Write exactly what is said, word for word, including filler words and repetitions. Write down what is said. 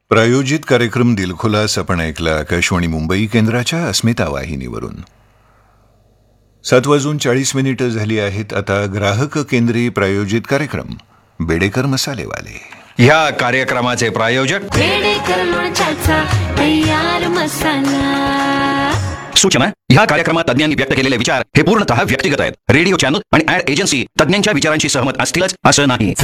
प्रायोजित कार्यक्रम दिलखुलास आपण ऐकला आकाशवाणी मुंबई केंद्राच्या अस्मिता वाहिनीवरून. सात वाजून चाळीस मिनिटं झाली आहेत. आता ग्राहक केंद्री प्रायोजित कार्यक्रम बेडेकर मसालेवाले. ह्या कार्यक्रमाचे प्रायोजक बेडेकर लोणच्याचा तयार मसाला. सूचना, ह्या कार्यक्रमात तज्ञांनी व्यक्त केलेले विचार हे पूर्णतः व्यक्तिगत आहेत. रेडिओ चॅनल आणि ऍड एजन्सी तज्ञांच्या विचारांशी सहमत असतीलच असं नाही.